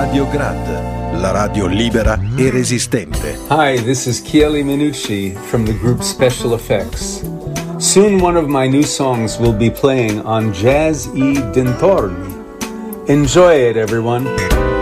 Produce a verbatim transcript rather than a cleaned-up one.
Radio Grad, la radio libera e resistente. Hi, this is Chieli Minucci from the group Special Effects. Soon one of my new songs will be playing on Jazz e Dintorni. Enjoy it, everyone.